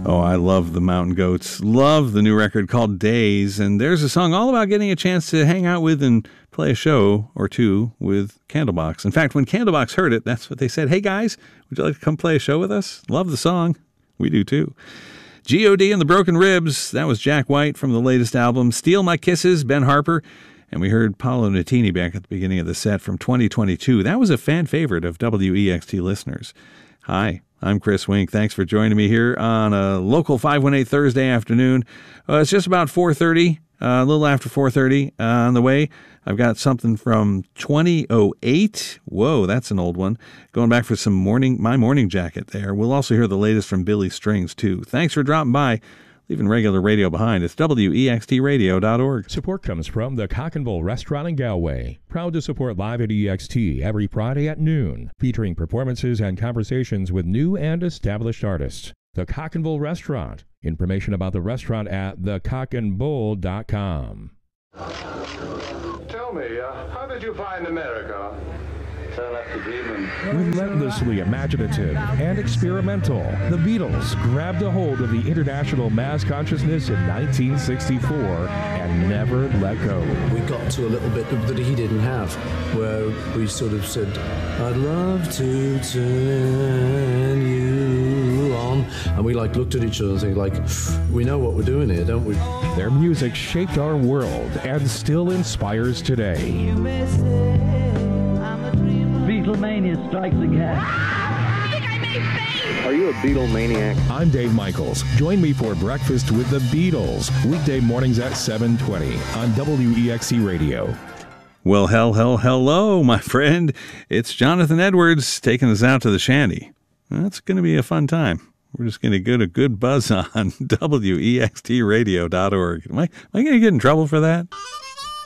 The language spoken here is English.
Oh, I love the Mountain Goats. Love the new record called Days. And there's a song all about getting a chance to hang out with and play a show or two with Candlebox. In fact, when Candlebox heard it, that's what they said. Hey, guys, would you like to come play a show with us? Love the song. We do, too. G.O.D. and the Broken Ribs. That was Jack White from the latest album. Steal My Kisses, Ben Harper. And we heard Paolo Nutini back at the beginning of the set from 2022. That was a fan favorite of WEXT listeners. Hi, I'm Chris Wink. Thanks for joining me here on a local 518 Thursday afternoon. It's just about 4:30, a little after 4:30 on the way. I've got something from 2008. Whoa, that's an old one. Going back for some My Morning Jacket there. We'll also hear the latest from Billy Strings, too. Thanks for dropping by. Leaving regular radio behind. It's WEXTradio.org. Support comes from the Cock and Bull Restaurant in Galway. Proud to support Live at EXT every Friday at noon, featuring performances and conversations with new and established artists. The Cock and Bull Restaurant. Information about the restaurant at thecockandbull.com. Tell me, how did you find America? Relentlessly imaginative and experimental, the Beatles grabbed a hold of the international mass consciousness in 1964 and never let go. We got to a little bit that he didn't have, where we sort of said, I'd love to turn you on. And we looked at each other and said, we know what we're doing here, don't we? Their music shaped our world and still inspires today. You may say I'm a dreamer. Beatlemania strikes again. I think I may faint. Are you a Beatle maniac? I'm Dave Michaels. Join me for Breakfast with the Beatles, weekday mornings at 7:20 on WEXT Radio. Well, hello, my friend. It's Jonathan Edwards taking us out to the shanty. That's going to be a fun time. We're just going to get a good buzz on WEXTradio.org. Am I going to get in trouble for that?